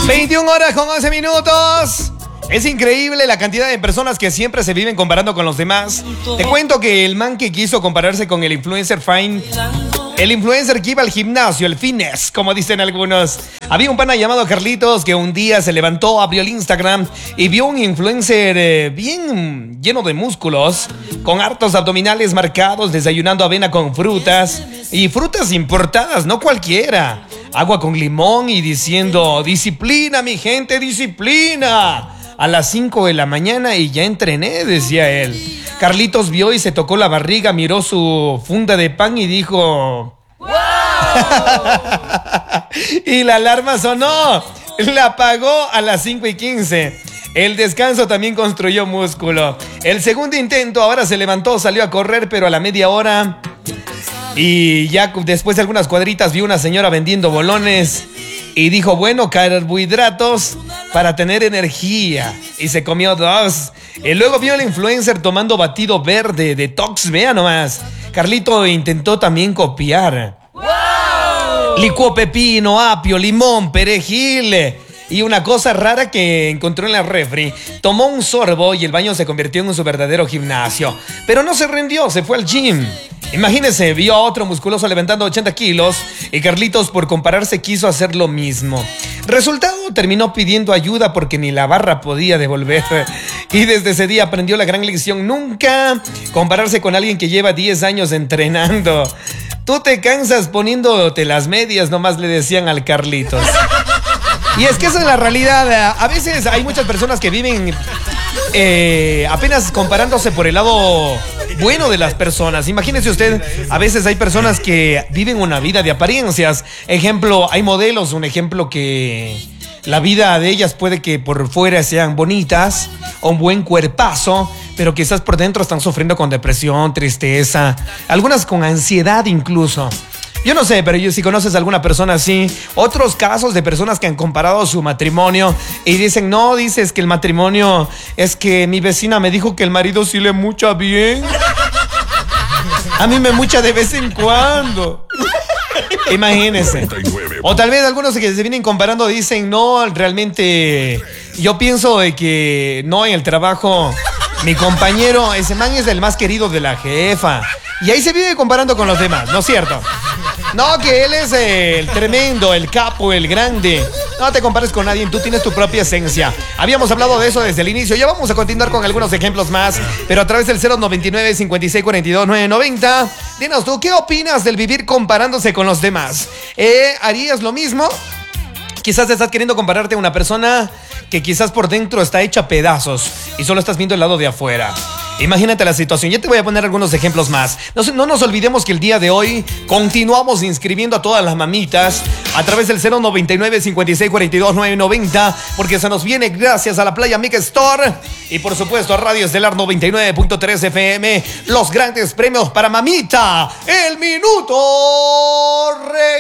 21 horas con 11 minutos. Es increíble la cantidad de personas que siempre se viven comparando con los demás. Te cuento que el man que quiso compararse con el influencer Fine, el influencer que iba al gimnasio, el fitness, como dicen algunos. Había un pana llamado Carlitos que un día se levantó, abrió el Instagram y vio un influencer bien lleno de músculos, con hartos abdominales marcados, desayunando avena con frutas y frutas importadas, no cualquiera. Agua con limón y diciendo, disciplina, mi gente, disciplina. A las 5 de la mañana y ya entrené, decía él. Carlitos vio y se tocó la barriga, miró su funda de pan y dijo... ¡Wow! Y la alarma sonó. La apagó a las 5:15. El descanso también construyó músculo. El segundo intento, ahora se levantó, salió a correr, pero a la media hora... Y ya después de algunas cuadritas vio una señora vendiendo bolones y dijo, bueno, carbohidratos para tener energía. Y se comió 2. Y luego vio al influencer tomando batido verde, detox, vea nomás. Carlito intentó también copiar. ¡Wow! Licuó pepino, apio, limón, perejil y una cosa rara que encontró en la refri. Tomó un sorbo y el baño se convirtió en su verdadero gimnasio. Pero no se rindió, se fue al gym. Imagínense, vio a otro musculoso levantando 80 kilos y Carlitos por compararse quiso hacer lo mismo. Resultado, terminó pidiendo ayuda porque ni la barra podía devolver. Y desde ese día aprendió la gran lección: nunca compararse con alguien que lleva 10 años entrenando. Tú te cansas poniéndote las medias, nomás le decían al Carlitos. Y es que esa es la realidad. A veces hay muchas personas que viven apenas comparándose por el lado bueno de las personas. Imagínese usted, a veces hay personas que viven una vida de apariencias. Ejemplo, hay modelos, un ejemplo que la vida de ellas puede que por fuera sean bonitas, o un buen cuerpazo, pero quizás por dentro están sufriendo con depresión, tristeza, algunas con ansiedad incluso. Yo no sé, pero si conoces a alguna persona así. Otros casos de personas que han comparado su matrimonio y dicen, no, dices que el matrimonio es que mi vecina me dijo que el marido sí le mucha bien. A mí me mucha de vez en cuando. Imagínense. O tal vez algunos que se vienen comparando dicen, no, realmente yo pienso de que no, en el trabajo mi compañero, ese man es el más querido de la jefa. Y ahí se vive comparando con los demás, ¿no es cierto? No, que él es el tremendo, el capo, el grande. No te compares con nadie, tú tienes tu propia esencia. Habíamos hablado de eso desde el inicio. Ya vamos a continuar con algunos ejemplos más, pero a través del 099-5642-990. Dinos tú, ¿qué opinas del vivir comparándose con los demás? ¿Harías lo mismo? Quizás estás queriendo compararte a una persona que quizás por dentro está hecha pedazos y solo estás viendo el lado de afuera. Imagínate la situación. Ya te voy a poner algunos ejemplos más. No nos olvidemos que el día de hoy continuamos inscribiendo a todas las mamitas a través del 099-5642-990, porque se nos viene gracias a la Playa Mix Store y por supuesto a Radio Estelar 99.3 FM los grandes premios para mamita, el minuto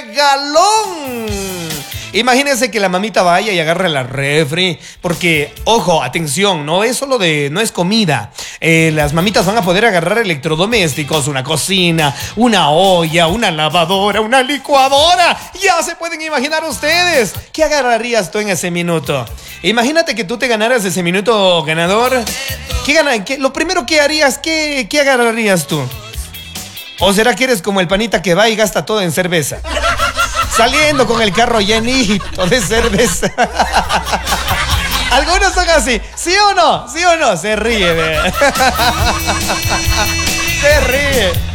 regalón. Imagínense que la mamita vaya y agarre la refri, porque, ojo, atención, no es comida. Las mamitas van a poder agarrar electrodomésticos, una cocina, una olla, una lavadora, una licuadora. Ya se pueden imaginar ustedes. ¿Qué agarrarías tú en ese minuto? Imagínate que tú te ganaras ese minuto ganador. Lo primero que harías, ¿qué agarrarías tú? ¿O será que eres como el panita que va y gasta todo en cerveza? Saliendo con el carro llenito de cerveza. Algunos son así. ¿Sí o no? ¿Sí o no? Se ríe, ve. Se ríe.